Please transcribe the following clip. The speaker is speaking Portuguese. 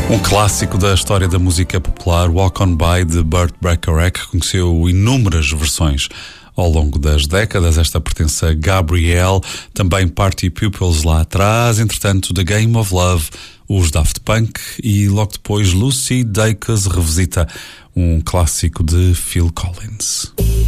Um clássico da história da música popular, Walk On By, de Burt Bacharach, conheceu inúmeras versões ao longo das décadas. Esta pertence a Gabrielle, também Party Pupils lá atrás, entretanto The Game of Love, os Daft Punk, e logo depois Lucy Dacus revisita um clássico de Phil Collins.